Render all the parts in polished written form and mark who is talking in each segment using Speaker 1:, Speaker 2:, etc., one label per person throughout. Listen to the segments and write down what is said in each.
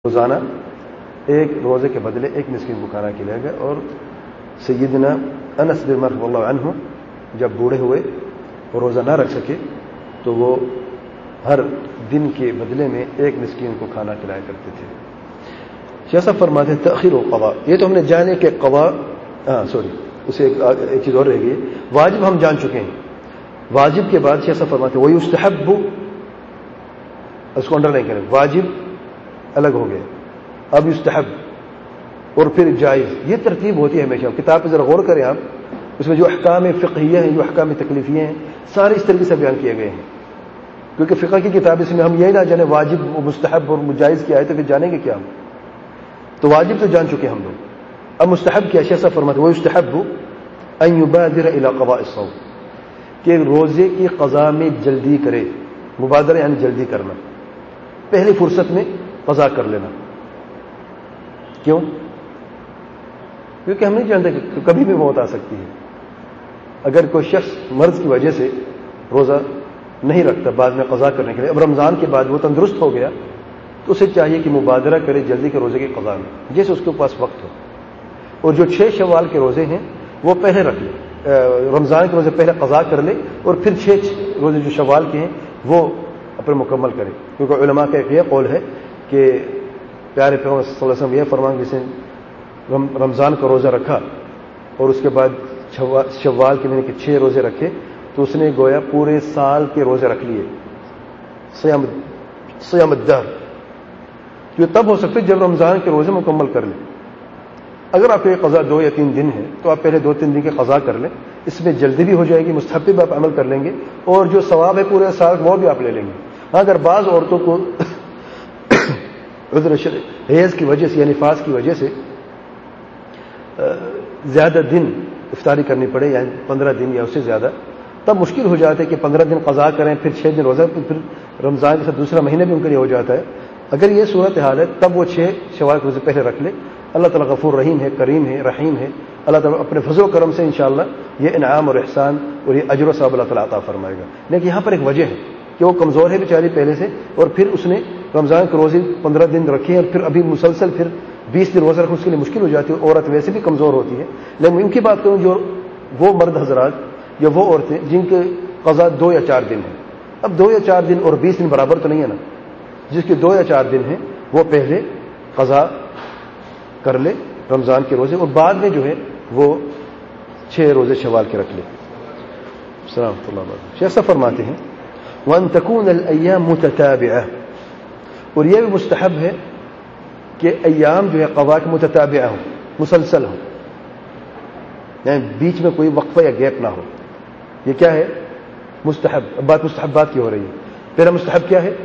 Speaker 1: روزانہ ایک روزے کے بدلے ایک مسکین کو کھانا کھلائے گا. اور سیدنا انس بن مالک رضی اللہ عنہ جب بوڑھے ہوئے اور روزہ نہ رکھ سکے تو وہ ہر دن کے بدلے میں ایک مسکین کو کھانا کھلایا کرتے تھے. شیخ صاحب فرماتے ہیں تاخیر القضاء. یہ تو ہم نے جانے کہ قضاء اسے ایک چیز اور رہ گئی. واجب ہم جان چکے ہیں. واجب کے بعد شیخ صاحب فرماتے ہیں ویستحب، اس کو انڈر لائن کریں، واجب الگ ہو گیا، اب یستحب اور پھر جائز. یہ ترتیب ہوتی ہے ہمیشہ. کتاب پہ ذرا غور کریں آپ، اس میں جو احکام فقہیہ ہیں، جو احکام تکلیفیہ ہیں، سارے اس طریقے سے بیان کیے گئے ہیں. کیونکہ فقہ کی کتاب اس میں ہم یہی نہ جانے واجب و مستحب اور جائز کیا ہے تو پھر جانیں گے کیا ہم؟ تو واجب تو جان چکے ہم لوگ. اب مستحب کیا؟ شیخ صاحب فرماتے ہیں ویستحب ان یبادر الی قضاء الصوم، کہ روزے کی قضا میں جلدی کرے. مبادرہ یعنی جلدی کرنا، پہلی فرصت میں قضا کر لینا. کیوں؟ کیونکہ ہم نہیں جانتے کہ کبھی بھی موت آ سکتی ہے. اگر کوئی شخص مرض کی وجہ سے روزہ نہیں رکھتا بعد میں قضا کرنے کے لیے، اب رمضان کے بعد وہ تندرست ہو گیا تو اسے چاہیے کہ مبادرہ کرے جلدی کے روزے کی قضا میں، جیسے اس کے پاس وقت ہو. اور جو 6 شوال کے روزے ہیں وہ پہلے رکھ لے، رمضان کے روزے پہلے قضا کر لے اور پھر 6 روزے جو شوال کے ہیں وہ اپنے مکمل کرے. کیونکہ علماء کا ایک یہ قول ہے کہ پیارے پیغمبر صلی اللہ علیہ وسلم یہ فرمان جسے رمضان کا روزہ رکھا اور اس کے بعد شوال کے مہینے کے 6 روزے رکھے تو اس نے گویا پورے سال کے روزے رکھ لیے. صیام الدہر. یہ تب ہو سکتے جب رمضان کے روزے مکمل کر لیں. اگر آپ کی قضا 2 یا 3 دن ہے تو آپ پہلے 2-3 دن کی قضا کر لیں، اس میں جلدی بھی ہو جائے گی، مستحب بھی آپ عمل کر لیں گے اور جو ثواب ہے پورے سال وہ بھی آپ لے لیں گے. اگر بعض عورتوں کو عذر حیض کی وجہ سے یا نفاس کی وجہ سے زیادہ دن افطاری کرنی پڑے، یعنی 15 دن یا اس سے زیادہ، تب مشکل ہو جاتا ہے کہ 15 دن قضا کریں پھر 6 دن روزہ، پھر رمضان کے ساتھ دوسرا مہینہ بھی ان کے لیے ہو جاتا ہے. اگر یہ صورت حال ہے تب وہ 6 شوال کے روزے پہلے رکھ لے. اللہ تعالیٰ غفور رحیم ہے، کریم ہے، رحیم ہے. اللہ تعالیٰ اپنے فضل و کرم سے انشاءاللہ یہ انعام اور احسان اور یہ اجر و ثواب اللہ تعالیٰ عطا فرمائے گا. لیکن یہاں پر ایک وجہ ہے کہ وہ کمزور ہے بیچاری پہلے سے، اور پھر اس نے رمضان کے روزے 15 دن رکھے اور پھر ابھی مسلسل پھر 20 دن روزہ رکھنا اس کے لیے مشکل ہو جاتی ہے. عورت ویسے بھی کمزور ہوتی ہے. لیکن ان کی بات کروں جو وہ مرد حضرات یا وہ عورتیں جن کے قضا 2 یا 4 دن ہیں. اب 2 یا 4 دن اور 20 دن برابر تو نہیں ہے نا. جس کے 2 یا 4 دن ہیں وہ پہلے قضا کر لے رمضان کے روزے اور بعد میں جو ہے وہ 6 روزے شوال کے رکھ لے. السلام علیکم. شیخ صاحب فرماتے ہیں وَأَن تَكُونَ الْأَيَّامُ مُتَتَابِعَةً، اور یہ بھی مستحب ہے کہ ایام جو ہے قضا کے متتابعہ ہوں، مسلسل ہوں، یعنی بیچ میں کوئی وقفہ یا گیپ نہ ہو. یہ کیا ہے؟ مستحب. اب بات مستحبات کی ہو رہی ہے. پہلا مستحب کیا ہے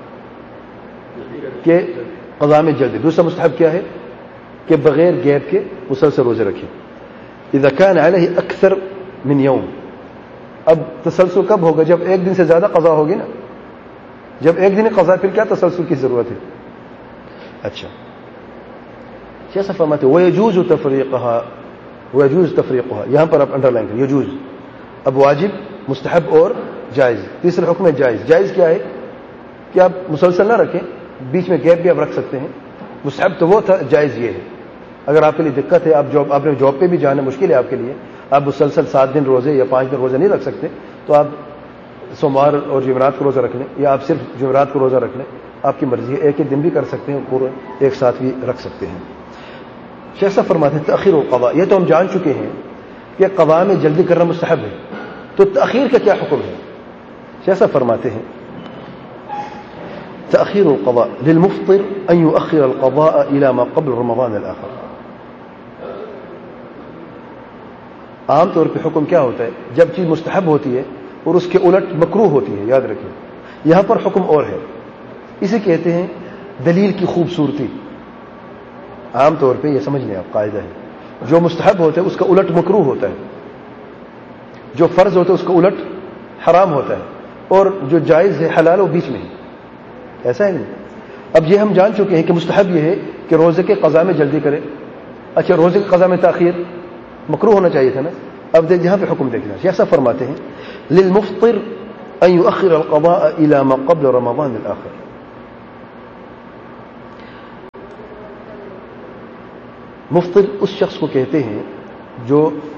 Speaker 1: کہ قضا میں جلدی. دوسرا مستحب کیا ہے کہ بغیر گیپ کے مسلسل روزے رکھیں. اذا كان عليه اکثر من یوم. اب تسلسل کب ہوگا؟ جب ایک دن سے زیادہ قضا ہوگی نا. جب ایک دن قضا پھر کیا تسلسل کی ضرورت ہے؟ اچھا کیسا فرماتے ويجوز تفریقها، ويجوز تفریقها. یہاں پر آپ انڈر لائن کریں یجوز. اب واجب، مستحب اور جائز. تیسرا حکم ہے جائز. جائز کیا ہے کہ آپ مسلسل نہ رکھیں، بیچ میں گیپ بھی آپ رکھ سکتے ہیں. مستحب تو وہ تھا، جائز یہ ہے. اگر آپ کے لیے دقت ہے، آپ نے جاب پہ بھی جانا مشکل ہے آپ کے لیے، آپ مسلسل 7 دن روزے یا 5 دن روزے نہیں رکھ سکتے، تو آپ سوموار اور جمعرات کو روزہ رکھ لیں یا آپ صرف جمعرات کو روزہ رکھ لیں. آپ کی مرضی ہے. ایک دن بھی کر سکتے ہیں، پورے ایک ساتھ بھی رکھ سکتے ہیں. شیخ صاحب فرماتے ہیں تاخیر القضاء. یہ تو ہم جان چکے ہیں کہ قضا میں جلدی کرنا مستحب ہے، تو تاخیر کا کیا حکم ہے؟ شیخ صاحب فرماتے ہیں تأخير القضاء للمفطر أن يؤخر القضاء إلى ما قبل رمضان الآخر. عام طور پہ حکم کیا ہوتا ہے؟ جب چیز مستحب ہوتی ہے اور اس کے الٹ مکروہ ہوتی ہے. یاد رکھیں یہاں پر حکم اور ہے. اسے کہتے ہیں دلیل کی خوبصورتی. عام طور پہ یہ سمجھ لیں آپ، قاعدہ ہے جو مستحب ہوتا ہے اس کا الٹ مکروہ ہوتا ہے، جو فرض ہوتا ہے اس کا الٹ حرام ہوتا ہے، اور جو جائز ہے حلال وہ بیچ میں ہے. ایسا ہے نہیں. اب یہ ہم جان چکے ہیں کہ مستحب یہ ہے کہ روزے کے قضا میں جلدی کرے. اچھا روزے کے قضا میں تاخیر مکروہ ہونا چاہیے تھا نا. اب یہاں پہ حکم دیکھنا. ایسا فرماتے ہیں للمفطر ان يؤخر القضاء الى ما قبل رمضان الاخر. مفطر اس شخص کو کہتے ہیں جو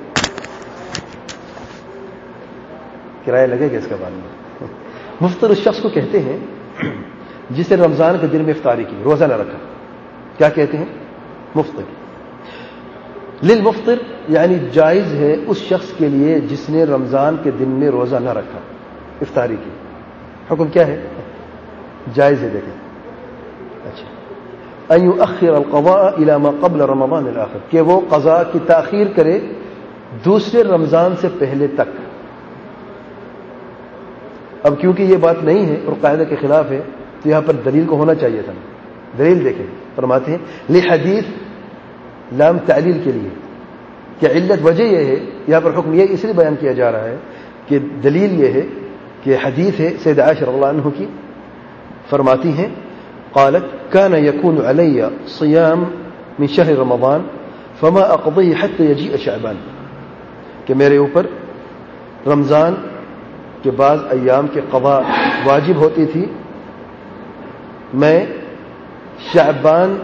Speaker 1: کرایہ لگے گا اس کا بعد میں. مفطر اس شخص کو کہتے ہیں جس نے رمضان کے دن میں افطاری کی، روزہ نہ رکھا. کیا کہتے ہیں؟ مفطر. للمفطر یعنی جائز ہے اس شخص کے لیے جس نے رمضان کے دن میں روزہ نہ رکھا، افطاری کی. حکم کیا ہے؟ جائز ہے. دیکھیں اچھا، ان یؤخر القضاء الى ما قبل رمضان الاخر، کہ وہ قضاء کی تاخیر کرے دوسرے رمضان سے پہلے تک. اب کیونکہ یہ بات نہیں ہے اور قاعدہ کے خلاف ہے تو یہاں پر دلیل کو ہونا چاہیے تھا. دلیل دیکھیں، فرماتے ہیں لحدیث لام تعلیل کے لیے، کہ علت وجہ یہ ہے، یہاں پر حکم یہ اس لیے بیان کیا جا رہا ہے کہ دلیل یہ ہے کہ حدیث ہے سید عائشہ رضی اللہ عنہ کی، فرماتی ہیں قالت كان يكون علي صيام من شهر رمضان فما اقضيه حتى يجيء شعبان، کہ میرے اوپر رمضان کے بعض ایام کے قضاء واجب ہوتی تھی، میں شعبان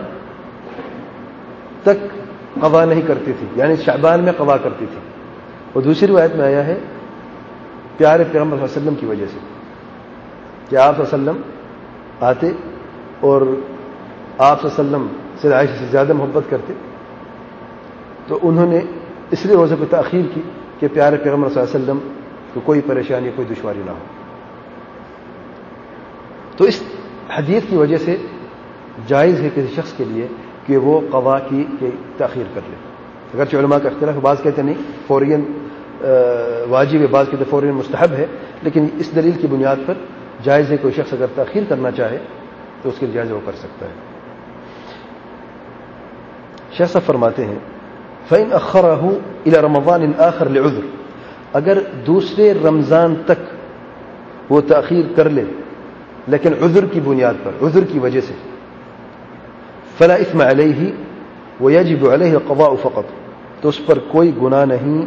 Speaker 1: تک قضا نہیں کرتی تھی، یعنی شعبان میں قضا کرتی تھی. اور دوسری روایت میں آیا ہے پیارے پیغمبر صلی اللہ علیہ وسلم کی وجہ سے، کہ آپ صلی اللہ علیہ وسلم آتے اور آپ صلی اللہ علیہ وسلم سے عائشہ سے زیادہ محبت کرتے، تو انہوں نے اس لیے روزے کو تاخیر کی کہ پیارے پیغمبر صلی اللہ علیہ وسلم کو کوئی پریشانی کوئی دشواری نہ ہو. تو اس حدیث کی وجہ سے جائز ہے کسی شخص کے لیے کہ وہ قضا کی تاخیر کر لے. اگرچہ علماء کا اختلاف ہے، بعض کہتے نہیں فوراً واجب ہے، بعض کہتے فوراً مستحب ہے، لیکن اس دلیل کی بنیاد پر جائز ہے کوئی شخص اگر تاخیر کرنا چاہے تو اس کے جائز وہ کر سکتا ہے. شیخ صاحب فرماتے ہیں فَإِنْ أَخَّرَهُ إِلَى رَمَضَانٍ آخر لِعُذْرٍ، اگر دوسرے رمضان تک وہ تاخیر کر لے لیکن عذر کی بنیاد پر، عذر کی وجہ سے، فلا اثم علیہ ویجب علیہ القضاء فقط، تو اس پر کوئی گناہ نہیں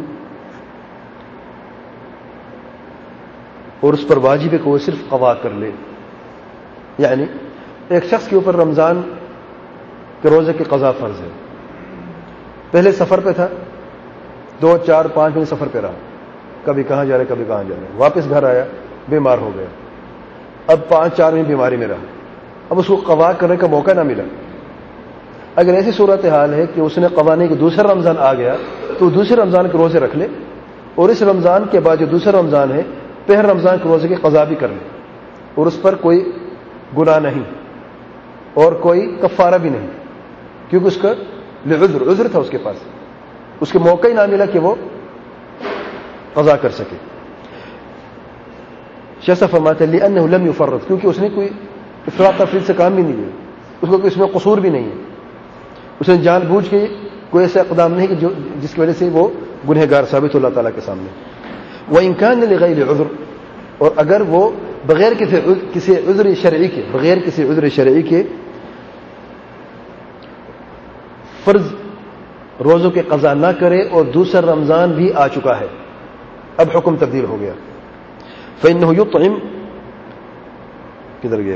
Speaker 1: اور اس پر واجب ہے کہ وہ صرف قضا کر لے. یعنی ایک شخص کے اوپر رمضان کے روزے کی قضا فرض ہے، پہلے سفر پہ تھا، 2 4 5 مہینے سفر پہ رہا، کبھی کہاں جا رہے کبھی کہاں جا رہے، واپس گھر آیا بیمار ہو گیا، اب 5 4 مہینے بیماری میں رہا، اب اس کو قضا کرنے کا موقع نہ ملا. اگر ایسی صورتحال ہے کہ اس نے قضا نہیں کہ دوسرا رمضان آ گیا تو دوسرے رمضان کے روزے رکھ لے اور اس رمضان کے بعد جو دوسرا رمضان ہے پہلے رمضان کے روزے کی قضا بھی کر لے، اور اس پر کوئی گناہ نہیں اور کوئی کفارہ بھی نہیں، کیونکہ اس کا عذر تھا، اس کے پاس اس کے موقع ہی نہ ملا کہ وہ قضا کر سکے. شیخ صاحب فرماتے ہیں لأنه لم يفرط، کیونکہ اس نے کوئی افراط تفریط سے کام بھی نہیں لیا، اس کو اس میں قصور بھی نہیں ہے، اس نے جان بوجھ کے کوئی ایسا اقدام نہیں کہ جس کی وجہ سے وہ گنہگار ثابت ہو اللہ تعالیٰ کے سامنے. وَإِنْ كَانَ لِغَيْرِ عُذْرٍ، اور اگر وہ بغیر کسی عذر شرعی کے، بغیر کسی عذر شرعی کے فرض روزوں کے قضا نہ کرے اور دوسرا رمضان بھی آ چکا ہے، اب حکم تبدیل ہو گیا، فإنه يطعم، کدھر گئے،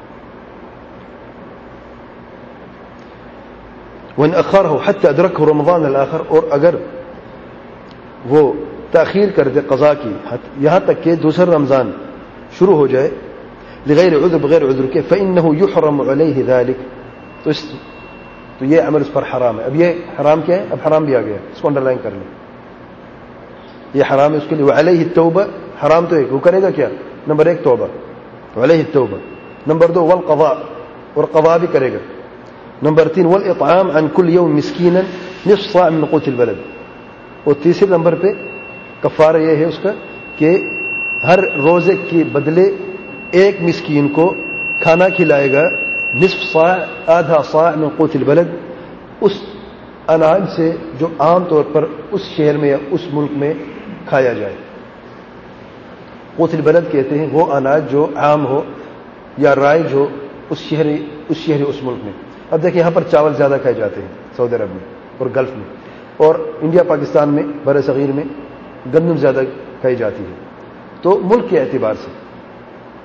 Speaker 1: وإن أخره حتى أدركه رمضان الآخر، اور اگر وہ تاخیر کر دے قضا کی یہاں تک کہ دوسرا رمضان شروع ہو جائے، لغیر عذر، بغیر عذر کے، فإنه يحرم عليه ذلك، تو یہ عمل اس پر حرام ہے. اب یہ حرام کیا ہے؟ اب حرام بھی آ گیا، اس کو انڈر لائن کر لیں، یہ حرام ہے اس کے لیے. وعلیہ التوبہ، حرام تو ایک وہ کرے گا کیا؟ نمبر 1 توبہ، وعلیہ التوبہ. نمبر 2 والقضاء، اور قضا بھی کرے گا. نمبر 3 والاطعام عن كل يوم مسكينا نصف صاع من قوت البلد. اور تیسرے نمبر پہ کفارہ یہ ہے اس کا کہ ہر روزے کے بدلے ایک مسکین کو کھانا کھلائے گا، نصف صاع، آدھا صاع من قوت البلد، اس اناج سے جو عام طور پر اس شہر میں یا اس ملک میں کھایا جائے. قوت البلد کہتے ہیں وہ اناج جو عام ہو یا رائج ہو اس شہر اس ملک میں. اب دیکھیں یہاں پر چاول زیادہ کھائے جاتے ہیں سعودی عرب میں اور گلف میں، اور انڈیا پاکستان میں بر صغیر میں گندم زیادہ کھائی جاتی ہے. تو ملک کے اعتبار سے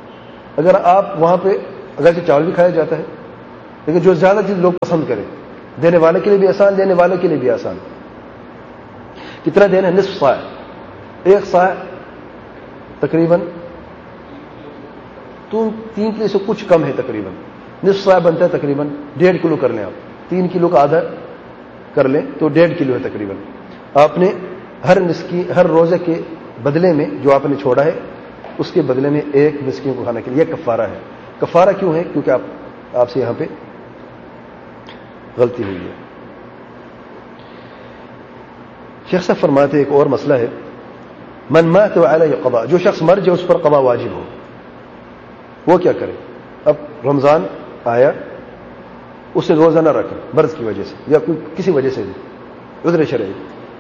Speaker 1: اگر آپ وہاں پہ اگرچہ چاول بھی کھایا جاتا ہے لیکن جو زیادہ چیز لوگ پسند کریں دینے والے کے لیے بھی آسان, لینے والے کے لیے بھی آسان. کتنا دینا ہے؟ نصف صاع. ایک صاع تقریباً 3 کلو سے کچھ کم ہے تقریباً. نصف صاع بنتا ہے تقریباً 1.5 کلو کر لیں آپ. 3 کلو کا آدھا کر لیں تو 1.5 کلو ہے تقریباً. آپ نے ہر روزے کے بدلے میں جو آپ نے چھوڑا ہے اس کے بدلے میں ایک مسکین کو کھانا کے لیے یہ کفارہ ہے. کفارہ کیوں ہے؟ کیونکہ آپ سے یہاں پہ غلطی ہوئی ہے. شیخ صاحب فرماتے ایک اور مسئلہ ہے, من مات وعلیہ قضاء, جو شخص مر جائے اس پر قضا واجب ہو, وہ کیا کرے؟ اب رمضان آیا, اس نے روزہ نہ رکھا مرض کی وجہ سے یا کسی وجہ سے بھی, عذر شرعی.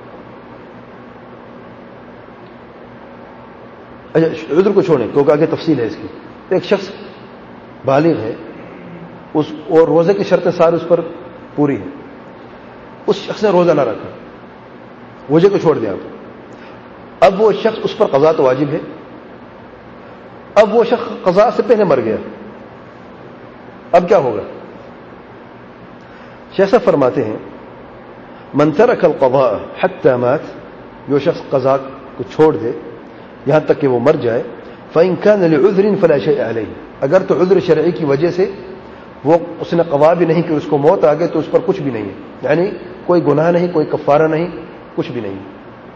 Speaker 1: اچھا عذر کو چھوڑیں کیونکہ آگے تفصیل ہے اس کی. ایک شخص بالغ ہے اور روزے کی شرطیں ساری اس پر پوری ہے, اس شخص نے روزہ نہ رکھا, روزے کو چھوڑ دیا آپ. اب وہ شخص اس پر قضا تو واجب ہے. اب وہ شخص قضا سے پہلے مر گیا, اب کیا ہوگا؟ شیخ صاحب فرماتے ہیں من ترک القضاء حتى مات, جو شخص قضا کو چھوڑ دے یہاں تک کہ وہ مر جائے, فإن كان لعذر فلا شيء عليه, اگر تو عذر شرعی کی وجہ سے وہ اس نے قضا بھی نہیں کہ اس کو موت آ گئی تو اس پر کچھ بھی نہیں ہے, یعنی کوئی گناہ نہیں, کوئی کفارہ نہیں, کچھ بھی نہیں.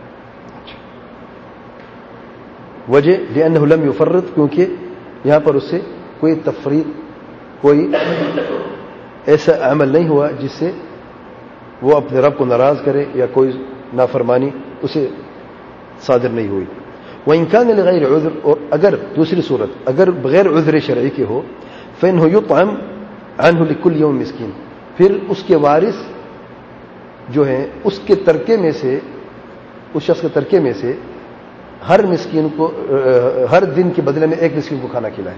Speaker 1: وجہ لأنه لم يفرط, کیونکہ یہاں پر اس سے کوئی تفریط, کوئی ایسا عمل نہیں ہوا جس سے وہ اپنے رب کو ناراض کرے یا کوئی نافرمانی اسے صادر نہیں ہوئی. وإن كان لغير عذر, اور اگر دوسری صورت اگر بغیر عذر شرعی کے ہو, فإنه يطعم عنه لكل يوم مسكين, پھر اس کے وارث جو ہیں اس کے ترکے میں سے, اس شخص کے ترکے میں سے ہر مسکین کو ہر دن کے بدلے میں ایک مسکین کو کھانا کھلائے.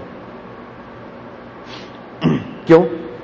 Speaker 1: کیوں؟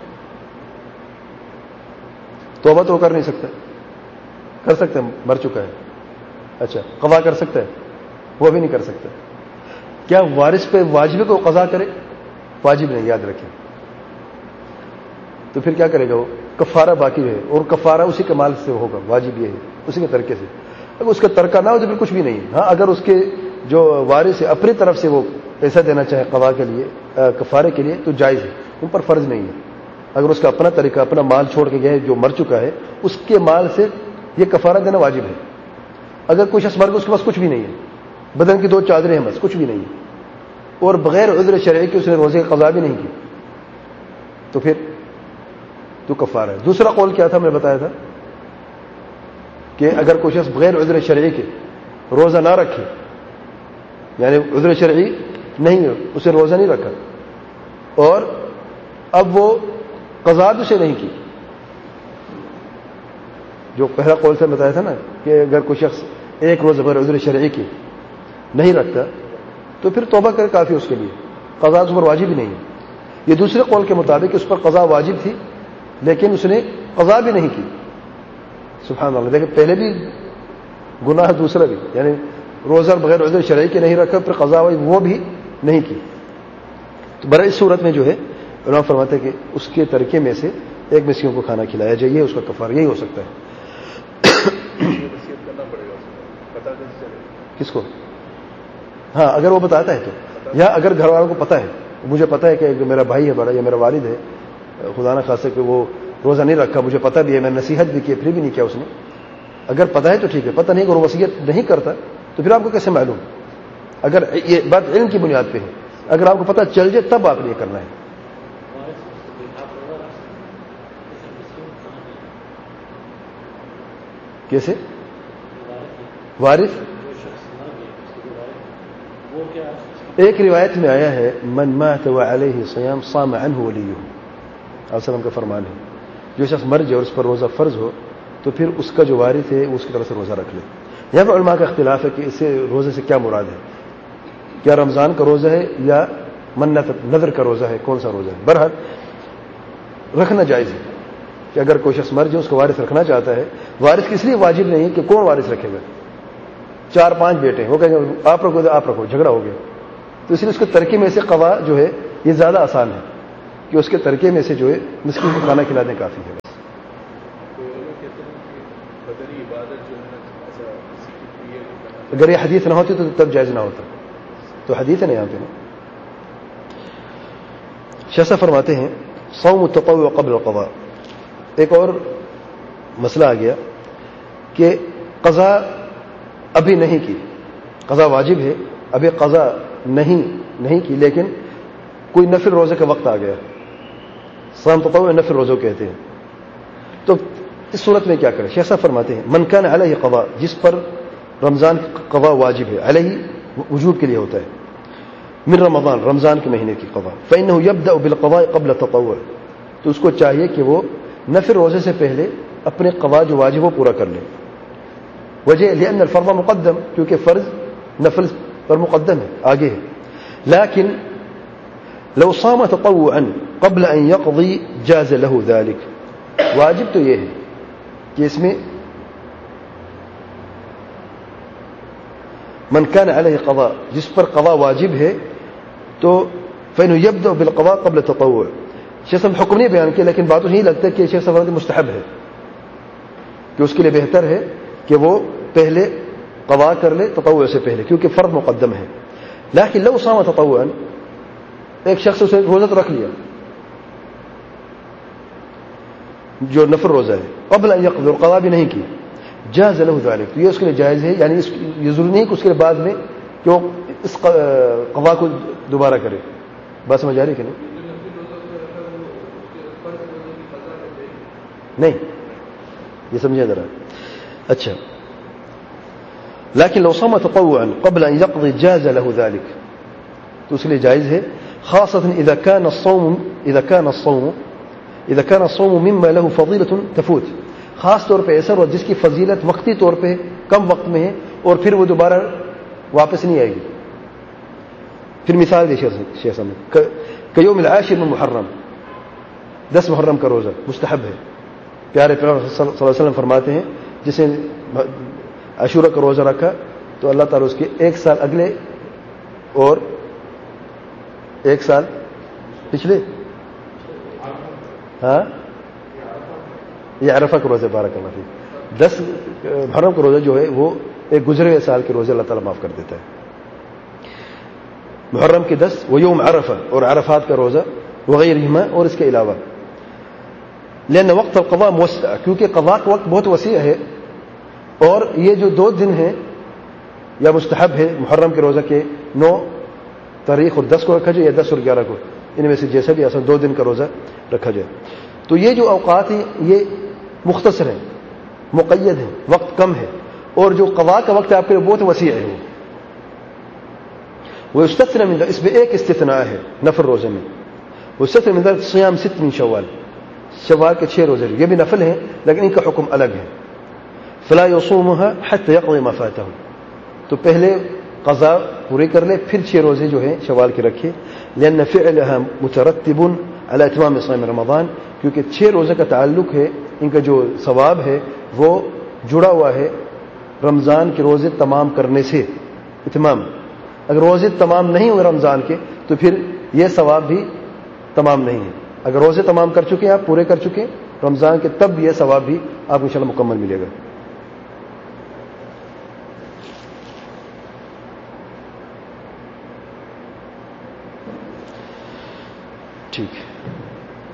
Speaker 1: توبہ تو کر نہیں سکتا, کر سکتا ہے, مر چکا ہے. اچھا قضا کر سکتا ہے؟ وہ بھی نہیں کر سکتا. کیا وارث پہ واجب کو قضا کرے؟ واجب نہیں, یاد رکھیں. تو پھر کیا کرے گا وہ؟ کفارہ باقی ہے, اور کفارہ اسی کے مال سے ہوگا, واجب یہ ہے اسی کے ترکے سے. اگر اس کا ترکہ نہ ہو تو پھر کچھ بھی نہیں. ہاں اگر اس کے جو وارث ہے اپنی طرف سے وہ پیسہ دینا چاہے قضا کے لیے, کفارے کے لیے, تو جائز ہے, ان پر فرض نہیں ہے. اگر اس کا اپنا طریقہ, اپنا مال چھوڑ کے گیا ہے جو مر چکا ہے, اس کے مال سے یہ کفارہ دینا واجب ہے. اگر کوئی شخص مر گیا اس کے پاس کچھ بھی نہیں ہے, بدن کی 2 چادریں ہیں بس, کچھ بھی نہیں ہے, اور بغیر عذر شرعی کے اس نے روزے کی قضا بھی نہیں کی, تو پھر تو کفارہ ہے. دوسرا قول کیا تھا, میں نے بتایا تھا کہ اگر کوئی شخص بغیر عذر شرعی کے روزہ نہ رکھے, یعنی عذر شرعی نہیں ہے, اسے روزہ نہیں رکھا, اور اب وہ قضا بھی اسے نہیں کی, جو پہلا قول سے بتایا تھا نا کہ اگر کوئی شخص ایک روز بغیر عذر شرعی کی نہیں رکھتا تو پھر توبہ کرے, کافی اس کے لیے, قضا اس پر واجب ہی نہیں ہے. یہ دوسرے قول کے مطابق اس پر قضا واجب تھی لیکن اس نے قضا بھی نہیں کی. سبحان اللہ, دیکھیں پہلے بھی گناہ, دوسرا بھی, یعنی روزہ بغیر عذر شرعی کے نہیں رکھا, پھر قضا وہ بھی نہیں کی. تو برائے اس صورت میں جو ہے علماء فرماتے ہیں کہ اس کے ترکے میں سے ایک مسکین کو کھانا کھلایا جائے, یہ اس کا کفارہ یہی ہو سکتا ہے. کس کو؟ ہاں اگر وہ بتاتا ہے تو, یا اگر گھر والوں کو پتا ہے, مجھے پتا ہے کہ میرا بھائی ہے بڑا یا میرا والد ہے, خدا نہ خاصے کہ وہ روزہ نہیں رکھا, مجھے پتا بھی ہے, میں نے نصیحت بھی کی, پھر بھی نہیں کیا اس نے. اگر پتا ہے تو ٹھیک ہے, پتہ نہیں, اگر وہ وصیت نہیں کرتا تو پھر آپ کو کیسے معلوم؟ اگر یہ بات علم کی بنیاد پہ ہے, اگر آپ کو پتہ چل جائے تب آپ نے یہ کرنا ہے. کیسے؟ وارث ایک روایت میں آیا ہے من مات وعلیہ صیام صام عنہ ولیہ, وسلم کا فرمان ہے, جو شخص مر جائے اور اس پر روزہ فرض ہو تو پھر اس کا جو وارث ہے وہ اس کی طرف سے روزہ رکھ لے. یہاں پر علماء کا اختلاف ہے کہ اس سے روزے سے کیا مراد ہے, کیا رمضان کا روزہ ہے یا منت نذر کا روزہ ہے, کون سا روزہ ہے. بہرحال رکھنا جائز ہے کہ اگر کوئی شخص مر جائے اس کو وارث رکھنا چاہتا ہے. وارث کس لیے واجب نہیں ہے کہ کون وارث رکھے گا, 4-5 بیٹے وہ کہیں گے آپ رکھو, آپ رکھو, جھگڑا ہو گیا. تو اس لیے اس کے ترکے میں سے قضا جو ہے یہ زیادہ آسان ہے کہ اس کے ترکے میں سے جو ہے مسکین کو کھانا کھلا دیں, کافی ہے. اگر یہ حدیث نہ ہوتی تو تب جائز نہ ہوتا، تو حدیث ہے نا یہاں پہ. شیخ صاحب فرماتے ہیں صوم التطوع قبل القضاء. ایک اور مسئلہ آ گیا کہ قضا ابھی نہیں کی، قضا واجب ہے، ابھی قضا نہیں کی، لیکن کوئی نفل روزے کا وقت آ گیا. صوم تطوع نفل روزوں کہتے ہیں. تو اس صورت میں کیا کرے؟ شیخ صاحب فرماتے ہیں من کان علیہ قضاء، جس پر رمضان کی قضا واجب ہے، علیہ وجوب کے لیے ہوتا ہے، من رمضان، رمضان کے مہینے کی قضا، فإنه يبدأ بالقضاء قبل التطوع، تو اس کو چاہیے کہ وہ نفل روزے سے پہلے اپنے قضا جو واجب وہ پورا کر لے. وجہ لأن الفرض مقدم، کیونکہ فرض نفل پر مقدم ہے، آگے ہے. لیکن لو صام تطوعا قبل ان يقضي جاز له ذلك. واجب تو یہ ہے کہ اس میں من كان عليه قضاء، جس پر قضا واجب ہے تو فإنه يبدأ بالقضاء قبل التطوع. شیخ صاحب حکم نہیں بیان کیا، لیکن بات نہیں لگتا کہ شیخ صاحب مستحب ہے، کہ اس کے لیے بہتر ہے کہ وہ پہلے قضا کر لے تطوع سے پہلے، کیونکہ فرض مقدم ہے. لیکن لو صام تطوعا، ایک شخص اسے روزہ رکھ لیا جو نفل روزہ ہے، قبل ان يقضي، قضا بھی نہیں کی، جاز له ذلك، تو یہ اس کے لیے جائز ہے. یعنی یہ ضروری نہیں کہ اس کے بعد میں کہ وہ اس قضا کو دوبارہ کرے. بات سمجھ آ رہی کہ نہیں؟ یہ سمجھے ذرا. اچھا، لیکن لو صام تطوعا قبل ان يقضي جاز له ذلك، تو اس کے لیے جائز ہے. خاصة إذا كان الصوم مما له فضيلة تفوت، خاص طور پہ ایسا روزہ جس کی فضیلت وقتی طور پہ کم وقت میں ہے اور پھر وہ دوبارہ واپس نہیں آئے گی. پھر مثال دے شیخ صاحب کیوم العاشر من محرم، 10 محرم کا روزہ مستحب ہے. پیارے پیغمبر صلی اللہ علیہ وسلم فرماتے ہیں جسے عاشورہ کا روزہ رکھا تو اللہ تعالیٰ اس کے 1 سال اگلے اور 1 سال پچھلے، ہاں یہ عرفہ کا روزہ، بارک اللہ فیک، 10 محرم کا روزہ جو ہے وہ ایک گزرے ہوئے سال کے روزے اللہ تعالیٰ معاف کر دیتا ہے. محرم کے 10 وہ یوم عرفہ اور عرفات کا روزہ وغیرہما، اور اس کے علاوہ لأن وقت القضاء موسع، کیونکہ قضاء کا وقت بہت وسیع ہے. اور یہ جو 2 دن ہیں یا مستحب ہے محرم کے روزہ کے 9 تاریخ اور 10 کو رکھا جائے یا 10 اور 11 کو، ان میں سے جیسا بھی آسان 2 دن کا روزہ رکھا جائے. تو یہ جو اوقات ہیں یہ مختصر ہیں، مقید ہیں، وقت کم ہے، اور جو قضاء کا وقت آپ کے لیے بہت وسیع ہے. وہ استثناء من، اس میں ایک استثناء ہے نفل روزے میں، وہ استثناء من ذلك صيام 6 من شوال، شوال کے 6 روزے، یہ بھی نفل ہیں لیکن ان کا حکم الگ ہے. فلا يصومها حتى يقضي ما فاته، تو پہلے قضا پوری کر لے پھر 6 روزے جو ہیں شوال کے رکھے. لأن فعلها مترتب على اتمام صيام رمضان، کیونکہ 6 روزے کا تعلق ہے، ان کا جو ثواب ہے وہ جڑا ہوا ہے رمضان کے روزے تمام کرنے سے. اتمام، اگر روزے تمام نہیں ہوئے رمضان کے تو پھر یہ ثواب بھی تمام نہیں ہے. اگر روزے تمام کر چکے ہیں آپ، پورے کر چکے رمضان کے، تب یہ ثواب بھی آپ کو انشاءاللہ مکمل ملے گا.